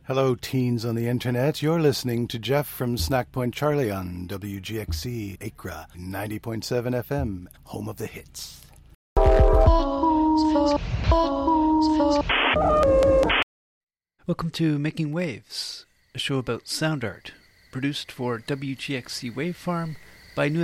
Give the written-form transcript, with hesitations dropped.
Hello, teens on the internet. You're listening to Jeff from Snack Point Charlie on WGXC Acra 90.7 FM, home of the hits. Welcome to Making Waves, a show about sound art, produced for WGXC Wave Farm by New